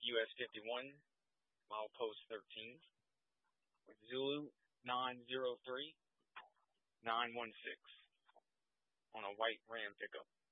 US 51, milepost 13, with Zulu 903 916 on a white Ram pickup.